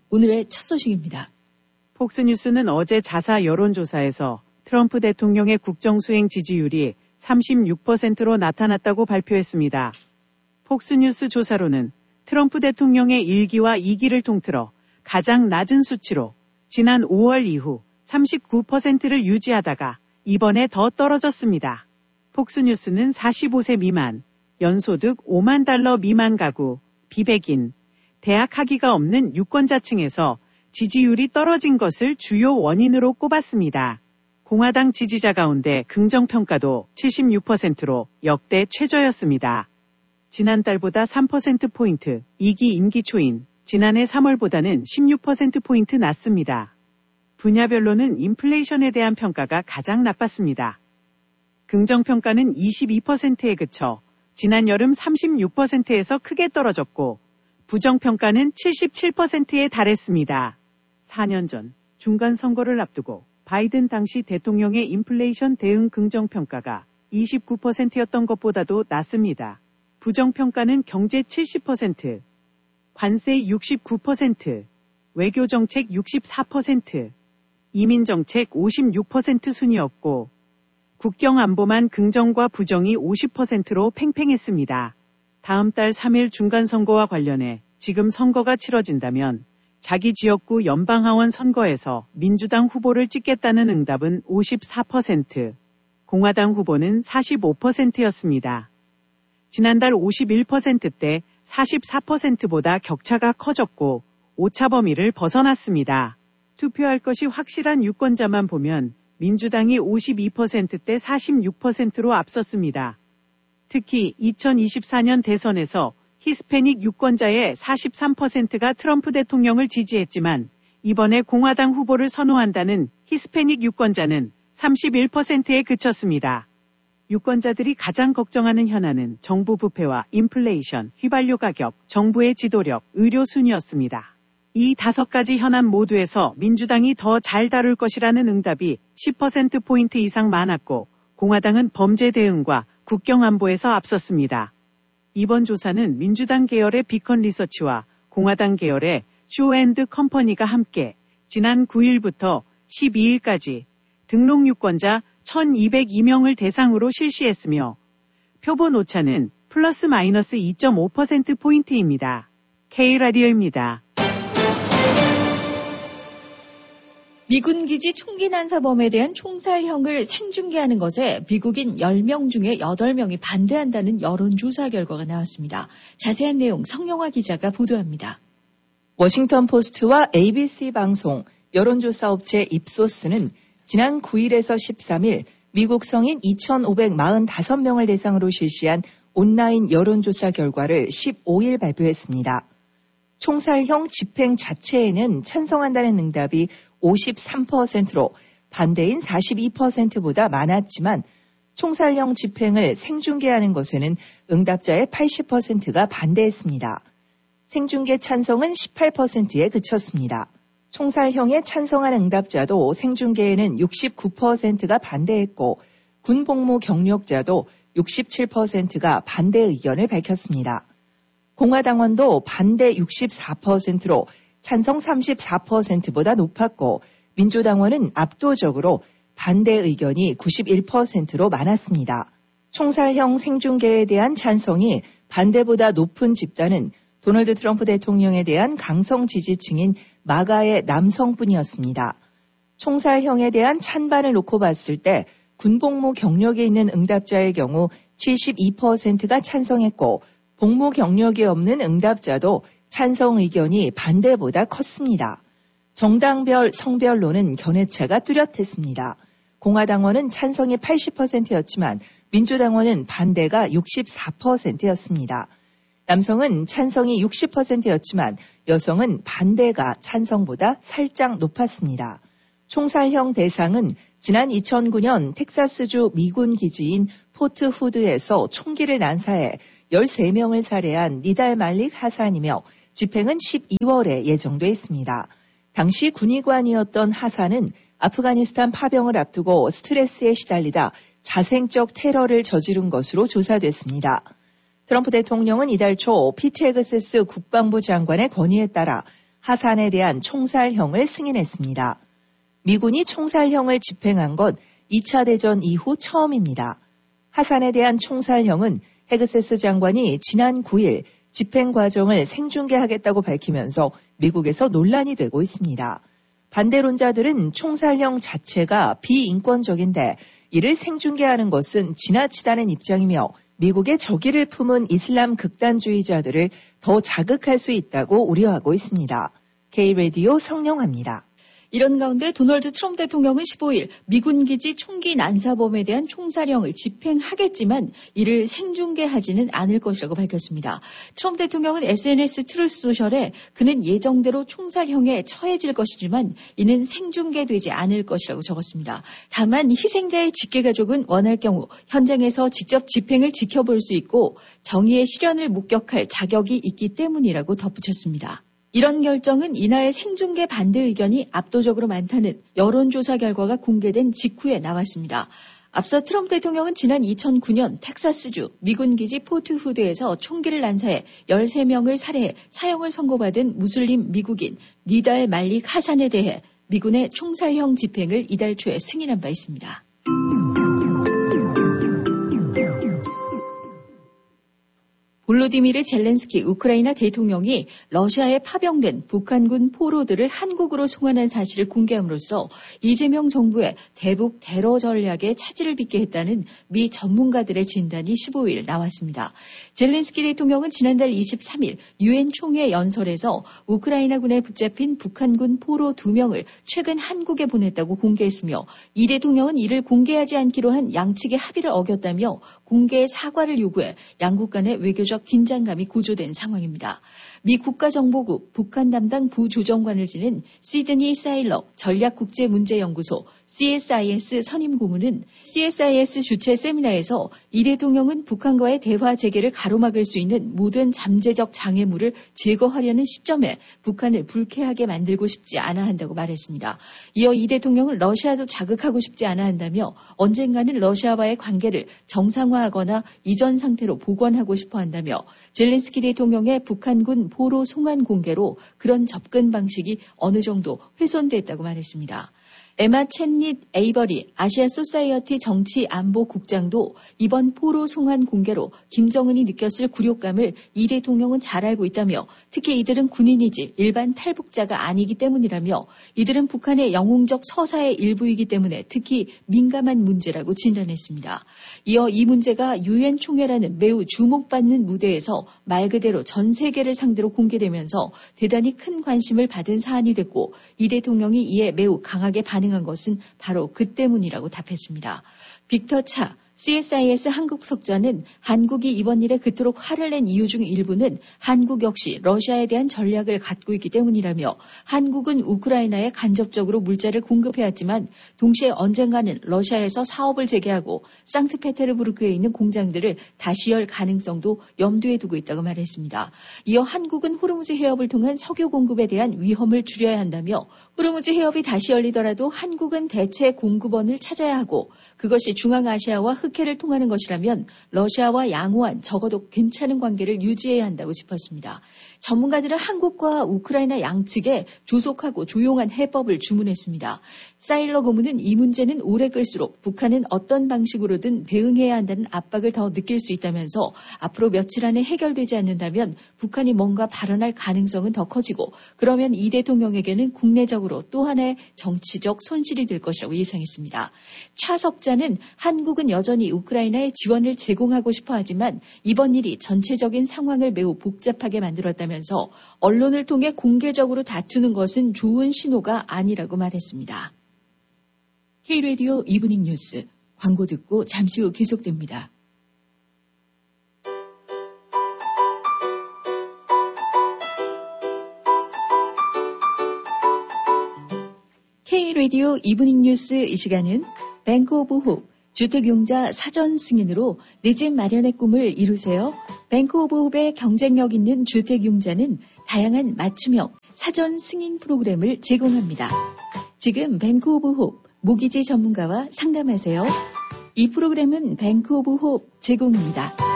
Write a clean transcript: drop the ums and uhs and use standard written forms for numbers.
오늘의 첫 소식입니다. 폭스뉴스는 어제 자사 여론조사에서 트럼프 대통령의 국정수행 지지율이 36%로 나타났다고 발표했습니다. 폭스뉴스 조사로는 트럼프 대통령의 1기와 2기를 통틀어 가장 낮은 수치로 지난 5월 이후 39%를 유지하다가 이번에 더 떨어졌습니다. 폭스뉴스는 45세 미만, 연소득 5만 달러 미만 가구, 비백인, 대학 학위가 없는 유권자층에서 지지율이 떨어진 것을 주요 원인으로 꼽았습니다. 공화당 지지자 가운데 긍정평가도 76%로 역대 최저였습니다. 지난달보다 3%포인트, 2기 임기 초인 지난해 3월보다는 16%포인트 낮습니다. 분야별로는 인플레이션에 대한 평가가 가장 나빴습니다. 긍정평가는 22%에 그쳐 지난 여름 36%에서 크게 떨어졌고 부정평가는 77%에 달했습니다. 4년 전 중간 선거를 앞두고 바이든 당시 대통령의 인플레이션 대응 긍정평가가 29%였던 것보다도 낮습니다. 부정평가는 경제 70%, 관세 69%, 외교정책 64%, 이민정책 56% 순이었고 국경안보만 긍정과 부정이 50%로 팽팽했습니다. 다음 달 3일 중간선거와 관련해 지금 선거가 치러진다면 자기 지역구 연방하원 선거에서 민주당 후보를 찍겠다는 응답은 54%, 공화당 후보는 45%였습니다. 지난달 51%대 44%보다 격차가 커졌고 오차 범위를 벗어났습니다. 투표할 것이 확실한 유권자만 보면 민주당이 52%대 46%로 앞섰습니다. 특히 2024년 대선에서 히스패닉 유권자의 43%가 트럼프 대통령을 지지했지만 이번에 공화당 후보를 선호한다는 히스패닉 유권자는 31%에 그쳤습니다. 유권자들이 가장 걱정하는 현안은 정부 부패와 인플레이션, 휘발유 가격, 정부의 지도력, 의료 순이었습니다. 이 5가지 현안 모두에서 민주당이 더 잘 다룰 것이라는 응답이 10%포인트 이상 많았고 공화당은 범죄 대응과 국경 안보에서 앞섰습니다. 이번 조사는 민주당 계열의 비컨 리서치와 공화당 계열의 쇼 앤드 컴퍼니가 함께 지난 9일부터 12일까지 등록 유권자 1,202명을 대상으로 실시했으며 표본 오차는 플러스 마이너스 2.5%포인트입니다. K라디오입니다. 미군 기지 총기 난사범에 대한 총살형을 생중계하는 것에 미국인 10명 중에 8명이 반대한다는 여론조사 결과가 나왔습니다. 자세한 내용 성영화 기자가 보도합니다. 워싱턴 포스트와 ABC 방송, 여론조사 업체 입소스는 지난 9일에서 13일 미국 성인 2,545명을 대상으로 실시한 온라인 여론조사 결과를 15일 발표했습니다. 총살형 집행 자체에는 찬성한다는 응답이 53%로 반대인 42%보다 많았지만 총살형 집행을 생중계하는 것에는 응답자의 80%가 반대했습니다. 생중계 찬성은 18%에 그쳤습니다. 총살형에 찬성한 응답자도 생중계에는 69%가 반대했고 군복무 경력자도 67%가 반대 의견을 밝혔습니다. 공화당원도 반대 64%로 찬성 34%보다 높았고 민주당원은 압도적으로 반대 의견이 91%로 많았습니다. 총살형 생중계에 대한 찬성이 반대보다 높은 집단은 도널드 트럼프 대통령에 대한 강성 지지층인 마가의 남성뿐이었습니다. 총살형에 대한 찬반을 놓고 봤을 때 군복무 경력이 있는 응답자의 경우 72%가 찬성했고 복무 경력이 없는 응답자도 찬성 의견이 반대보다 컸습니다. 정당별 성별로는 견해차가 뚜렷했습니다. 공화당원은 찬성이 80%였지만 민주당원은 반대가 64%였습니다. 남성은 찬성이 60%였지만 여성은 반대가 찬성보다 살짝 높았습니다. 총살형 대상은 지난 2009년 텍사스주 미군 기지인 포트 후드에서 총기를 난사해 13명을 살해한 니달 말릭 하산이며 집행은 12월에 예정돼 있습니다. 당시 군의관이었던 하산은 아프가니스탄 파병을 앞두고 스트레스에 시달리다 자생적 테러를 저지른 것으로 조사됐습니다. 트럼프 대통령은 이달 초 피트 헤그세스 국방부 장관의 건의에 따라 하산에 대한 총살형을 승인했습니다. 미군이 총살형을 집행한 건 2차 대전 이후 처음입니다. 하산에 대한 총살형은 헤그세스 장관이 지난 9일 집행 과정을 생중계하겠다고 밝히면서 미국에서 논란이 되고 있습니다. 반대론자들은 총살형 자체가 비인권적인데 이를 생중계하는 것은 지나치다는 입장이며 미국의 적의를 품은 이슬람 극단주의자들을 더 자극할 수 있다고 우려하고 있습니다. K-라디오 성령합니다. 이런 가운데 도널드 트럼프 대통령은 15일 미군 기지 총기 난사범에 대한 총살형을 집행하겠지만 이를 생중계하지는 않을 것이라고 밝혔습니다. 트럼프 대통령은 SNS 트루스 소셜에 그는 예정대로 총살형에 처해질 것이지만 이는 생중계되지 않을 것이라고 적었습니다. 다만 희생자의 직계가족은 원할 경우 현장에서 직접 집행을 지켜볼 수 있고 정의의 실현을 목격할 자격이 있기 때문이라고 덧붙였습니다. 이런 결정은 이날 생중계 반대 의견이 압도적으로 많다는 여론조사 결과가 공개된 직후에 나왔습니다. 앞서 트럼프 대통령은 지난 2009년 텍사스주 미군 기지 포트 후드에서 총기를 난사해 13명을 살해해 사형을 선고받은 무슬림 미국인 니달 말릭 하산에 대해 미군의 총살형 집행을 이달 초에 승인한 바 있습니다. 볼로디미르 젤렌스키 우크라이나 대통령이 러시아에 파병된 북한군 포로들을 한국으로 송환한 사실을 공개함으로써 이재명 정부의 대북 테러 전략에 차질을 빚게 했다는 미 전문가들의 진단이 15일 나왔습니다. 젤렌스키 대통령은 지난달 23일 유엔 총회 연설에서 우크라이나군에 붙잡힌 북한군 포로 2명을 최근 한국에 보냈다고 공개했으며 이 대통령은 이를 공개하지 않기로 한 양측의 합의를 어겼다며 공개 사과를 요구해 양국 간의 외교적 긴장감이 고조된 상황입니다. 미 국가정보국 북한 담당 부조정관을 지낸 시드니 사일러 전략국제문제연구소 CSIS 선임 고문은 CSIS 주최 세미나에서 이 대통령은 북한과의 대화 재개를 가로막을 수 있는 모든 잠재적 장애물을 제거하려는 시점에 북한을 불쾌하게 만들고 싶지 않아 한다고 말했습니다. 이어 이 대통령은 러시아도 자극하고 싶지 않아 한다며 언젠가는 러시아와의 관계를 정상화하거나 이전 상태로 복원하고 싶어 한다며 젤렌스키 대통령의 북한군 포로 송환 공개로 그런 접근 방식이 어느 정도 훼손됐다고 말했습니다. 에마 챗닛 에이버리 아시아 소사이어티 정치안보국장도 이번 포로 송환 공개로 김정은이 느꼈을 굴욕감을 이 대통령은 잘 알고 있다며 특히 이들은 군인이지 일반 탈북자가 아니기 때문이라며 이들은 북한의 영웅적 서사의 일부이기 때문에 특히 민감한 문제라고 진단했습니다. 이어 이 문제가 유엔 총회라는 매우 주목받는 무대에서 말 그대로 전 세계를 상대로 공개되면서 대단히 큰 관심을 받은 사안이 됐고 이 대통령이 이에 매우 강하게 반응한 것은 바로 그 때문이라고 답했습니다. 빅터 차 CSIS 한국 석좌는 한국이 이번 일에 그토록 화를 낸 이유 중 일부는 한국 역시 러시아에 대한 전략을 갖고 있기 때문이라며 한국은 우크라이나에 간접적으로 물자를 공급해왔지만 동시에 언젠가는 러시아에서 사업을 재개하고 상트페테르부르크에 있는 공장들을 다시 열 가능성도 염두에 두고 있다고 말했습니다. 이어 한국은 호르무즈 해협을 통한 석유 공급에 대한 위험을 줄여야 한다며 호르무즈 해협이 다시 열리더라도 한국은 대체 공급원을 찾아야 하고 그것이 중앙아시아와 흑해를 통하는 것이라면 러시아와 양호한 적어도 괜찮은 관계를 유지해야 한다고 짚었습니다. 전문가들은 한국과 우크라이나 양측에 조속하고 조용한 해법을 주문했습니다. 사일러 고문은 이 문제는 오래 끌수록 북한은 어떤 방식으로든 대응해야 한다는 압박을 더 느낄 수 있다면서 앞으로 며칠 안에 해결되지 않는다면 북한이 뭔가 발언할 가능성은 더 커지고 그러면 이 대통령에게는 국내적으로 또 하나의 정치적 손실이 될 것이라고 예상했습니다. 차석자는 한국은 여전히 우크라이나에 지원을 제공하고 싶어 하지만 이번 일이 전체적인 상황을 매우 복잡하게 만들었다면서 언론을 통해 공개적으로 다투는 것은 좋은 신호가 아니라고 말했습니다. K-라디오 이브닝 뉴스 광고 듣고 잠시 후 계속됩니다. K-라디오 이브닝 뉴스 이 시간은 뱅크 오브 홉 주택융자 사전 승인으로 내 집 마련의 꿈을 이루세요. 뱅크 오브 홉의 경쟁력 있는 주택융자는 다양한 맞춤형 사전 승인 프로그램을 제공합니다. 지금 뱅크 오브 홉 모기지 전문가와 상담하세요. 이 프로그램은 뱅크 오브 홉 제공입니다.